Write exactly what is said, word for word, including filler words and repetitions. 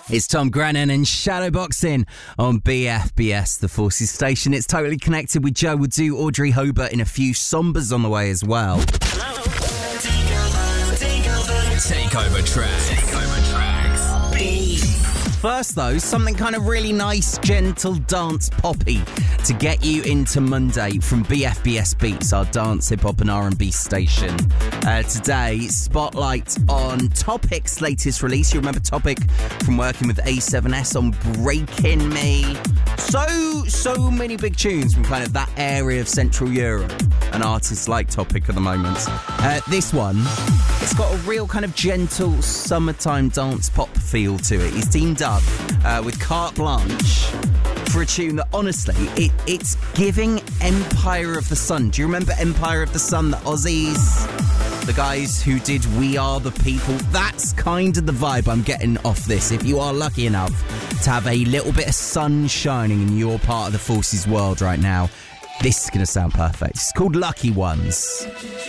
It's Tom Grennan and Shadowboxing on B F B S, the Forces station. It's totally connected with Joe. We'll do Audrey Hobart in a few sombers on the way as well. Takeover tracks. Takeover tracks. B. First, though, something kind of really nice, gentle dance poppy to get you into Monday from B F B S Beats, our dance, hip-hop and R and B station. Uh, today, spotlight on Topic's latest release. You remember Topic from working with A seven S on Breaking Me. So, so many big tunes from kind of that area of Central Europe. An artist like Topic at the moment. Uh, this one, it's got a real kind of gentle summertime dance pop feel to it. He's teamed up uh, with Carte Blanche for a tune that, honestly, it, it's giving Empire of the Sun. Do you remember Empire of the Sun, the Aussies? The guys who did We Are the People. That's kind of the vibe I'm getting off this. If you are lucky enough to have a little bit of sun shining in your part of the Forces world right now, this is going to sound perfect. It's called Lucky Ones.